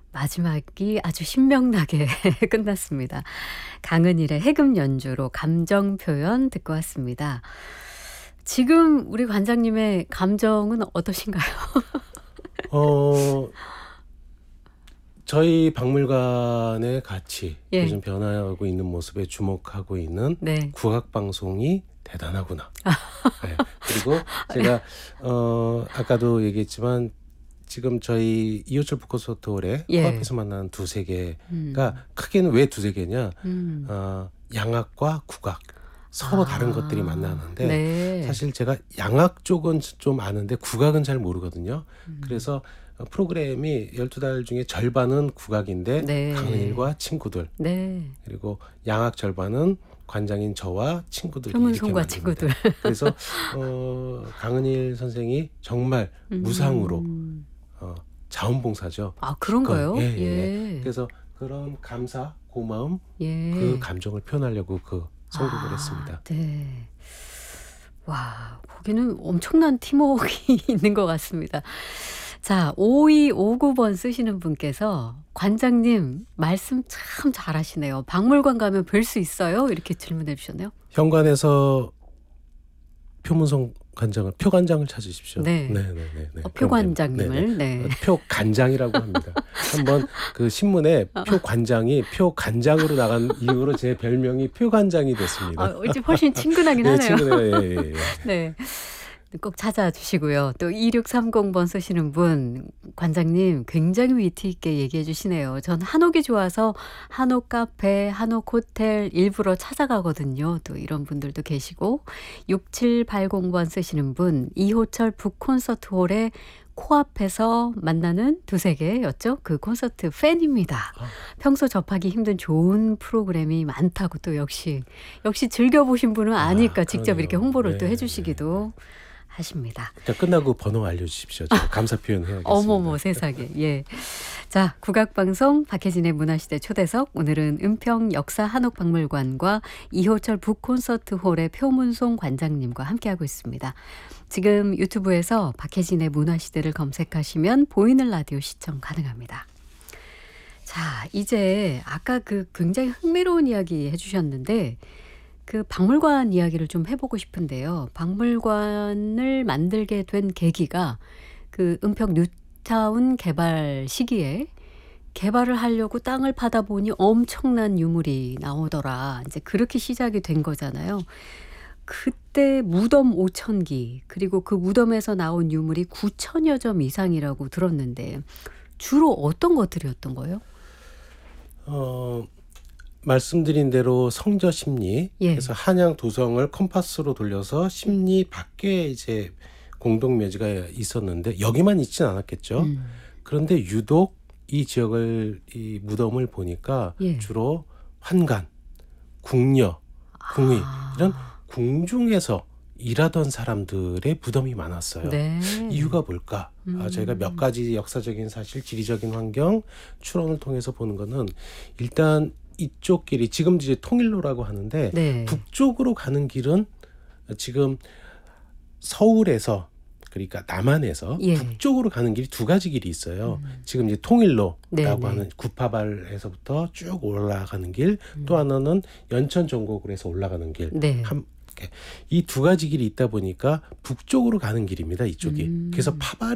마지막이 아주 신명나게 끝났습니다. 강은일의 해금 연주로 감정 표현 듣고 왔습니다. 지금 우리 관장님의 감정은 어떠신가요? 저희 박물관의 가치, 예. 요즘 변화하고 있는 모습에 주목하고 있는 네. 국악방송이 대단하구나. 네. 그리고 제가 아까도 얘기했지만 지금 저희 이호철 북콘서트홀에 예. 코앞에서 만나는 두세 개가 크게는 왜 두세 개냐? 양악과 국악 서로 다른 것들이 만나는데 네. 사실 제가 양악 쪽은 좀 아는데 국악은 잘 모르거든요. 그래서 프로그램이 12달 중에 절반은 국악인데 네. 강은일과 친구들, 네. 그리고 양악 절반은 관장인 저와 친구들이 표문송과 이렇게 친구들. 만듭니다. 그래서 강은일 선생이 정말 무상으로 자원봉사죠. 아, 그런가요? 예, 예, 예. 예. 그래서 그런 감사, 고마움, 예. 그 감정을 표현하려고 선곡을 했습니다. 네. 와, 거기는 엄청난 팀워크가 있는 것 같습니다. 자, 5259번 쓰시는 분께서 관장님 말씀 참 잘하시네요. 박물관 가면 뵐 수 있어요? 이렇게 질문해 주셨네요. 현관에서 표문성 관장을 표관장을 찾으십시오. 네. 네. 표관장님을. 네. 표관장이라고 합니다. 한번 그 신문에 표관장이 표관장으로 나간 이후로 제 별명이 표관장이 됐습니다. 이제 훨씬 친근하긴 네, 하네요. 친구네요. 예. 네. 꼭 찾아주시고요. 또 2630번 쓰시는 분, 관장님 굉장히 위트 있게 얘기해 주시네요. 전 한옥이 좋아서 한옥 카페, 한옥 호텔 일부러 찾아가거든요. 또 이런 분들도 계시고 6780번 쓰시는 분, 이호철 북콘서트홀에 코앞에서 만나는 두세 개였죠. 그 콘서트 팬입니다. 평소 접하기 힘든 좋은 프로그램이 많다고 또 역시 즐겨보신 분은 아니까 직접 그러네요. 이렇게 홍보를 또 네, 해주시기도 하십니다. 자, 끝나고 번호 알려주십시오. 제가 감사 표현해야겠습니다. 어머머 세상에. 예. 자, 국악방송 박혜진의 문화시대 초대석, 오늘은 은평 역사 한옥박물관과 이호철 북콘서트홀의 표문송 관장님과 함께하고 있습니다. 지금 유튜브에서 박혜진의 문화시대를 검색하시면 보이는 라디오 시청 가능합니다. 자, 이제 아까 그 굉장히 흥미로운 이야기 해주셨는데 그 박물관 이야기를 좀 해보고 싶은데요. 박물관을 만들게 된 계기가 그 은평 뉴타운 개발 시기에 개발을 하려고 땅을 파다 보니 엄청난 유물이 나오더라. 이제 그렇게 시작이 된 거잖아요. 그때 무덤 5,000기, 그리고 그 무덤에서 나온 유물이 9,000여 점 이상이라고 들었는데 주로 어떤 것들이었던 거예요? 말씀드린 대로 성저 심리, 예. 그래서 한양 도성을 컴파스로 돌려서 심리 밖에 이제 공동묘지가 있었는데 여기만 있진 않았겠죠. 그런데 유독 이 지역을 이 무덤을 보니까 예. 주로 환관, 궁녀, 궁의 이런 궁중에서 일하던 사람들의 무덤이 많았어요. 네. 이유가 뭘까? 저희가 몇 가지 역사적인 사실, 지리적인 환경, 추론을 통해서 보는 거는 일단 이쪽 길이 지금 이제 통일로라고 하는데 네. 북쪽으로 가는 길은 지금 서울에서, 그러니까 남한에서 예. 북쪽으로 가는 길이 두 가지 길이 있어요. 지금 이제 통일로라고 네네. 하는 구파발에서부터 쭉 올라가는 길, 또 하나는 연천 전곡으로 해서 올라가는 길. 네. 이 두 가지 길이 있다 보니까 북쪽으로 가는 길입니다. 이쪽이. 그래서 파발에